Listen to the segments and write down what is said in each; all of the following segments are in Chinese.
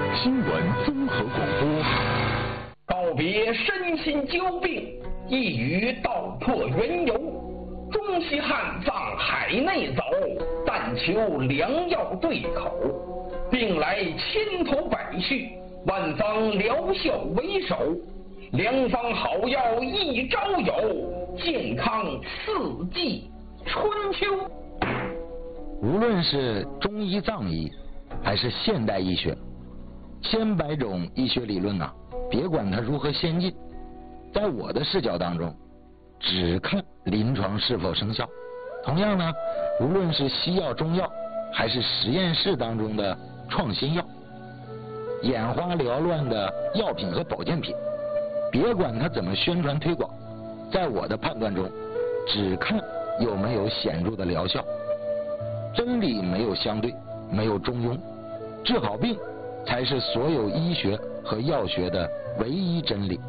新闻综合广播。 告别身心旧病，一语道破缘由。中西汉藏海内走，但求良药对口。病来千头百绪，万方疗效为首。良方好药一朝有，健康四季春秋。 无论是中医藏医还是现代医学，千百种医学理论呐，别管它如何先进，在我的视角当中，只看临床是否生效。同样呢，无论是西药、中药，还是实验室当中的创新药，眼花缭乱的药品和保健品，别管它怎么宣传推广，在我的判断中，只看有没有显著的疗效。真理没有相对，没有中庸，治好病才是所有医学和药学的唯一真理。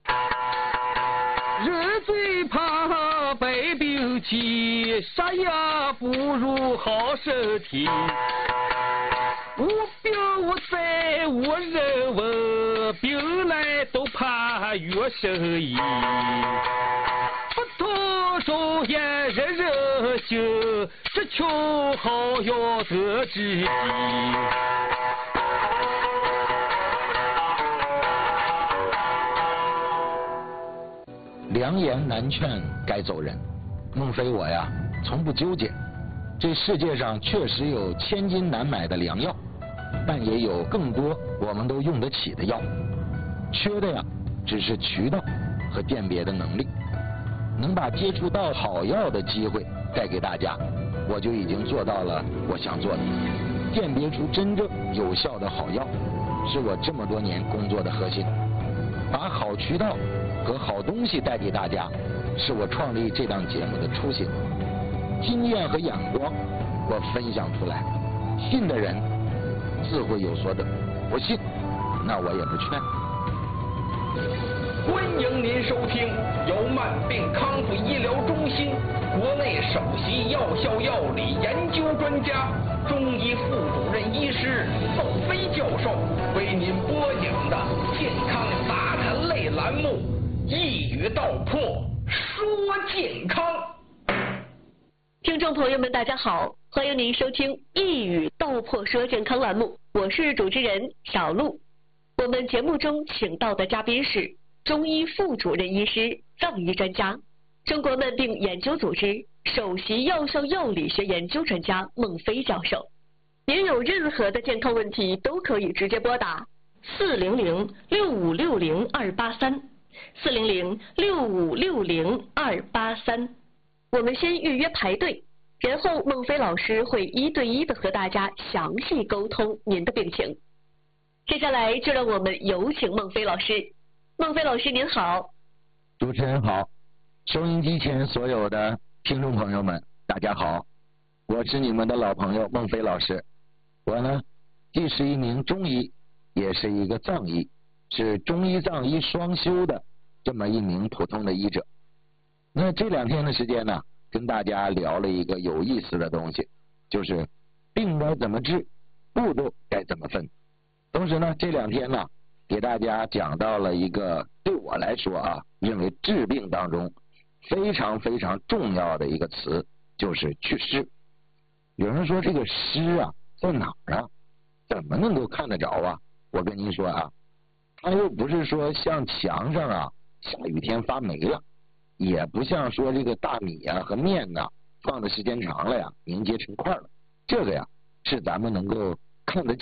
人最怕百病起，啥也不如好身体。无病无灾无人问，病来都怕药神医。不同手眼人人行，只求好药得知己。 良言难劝该走人，孟非我呀从不纠结。这世界上确实有千金难买的良药，但也有更多我们都用得起的药。缺的呀只是渠道和辨别的能力。能把接触到好药的机会带给大家，我就已经做到了我想做的。辨别出真正有效的好药，是我这么多年工作的核心。把好渠道和好东西带给大家，是我创立这档节目的初心。经验和眼光我分享出来，信的人自会有所得，不信那我也不劝。 欢迎您收听由慢病康复医疗中心国内首席药效药理研究专家、中医副主任医师孟非教授为您播讲的健康杂谈类栏目《一语道破说健康》。 听众朋友们大家好，欢迎您收听《一语道破说健康》栏目，我是主持人小璐。我们节目中请到的嘉宾是中医副主任医师、藏医专家、中国慢病研究组织首席药效药理学研究专家孟非教授。您有任何的健康问题都可以直接拨打400-6560-283，400-6560-283。我们先预约排队，然后孟非老师会一对一的和大家详细沟通您的病情。接下来就让我们有请孟非老师。孟非老师您好。 主持人好，收音机前所有的听众朋友们大家好，我是你们的老朋友孟非老师。我呢既是一名中医，也是一个藏医，是中医藏医双修的这么一名普通的医者。那这2天的时间呢，跟大家聊了一个有意思的东西，就是病该怎么治，步骤该怎么分。同时呢，这2天呢给大家讲到了一个对我来说啊，认为治病当中非常非常重要的一个词，就是祛湿。有人说这个湿啊在哪儿啊？怎么能够看得着啊？我跟您说啊，它又不是说像墙上啊下雨天发霉了，也不像说这个大米啊和面呐放的时间长了呀凝结成块了。这个呀是咱们能够看得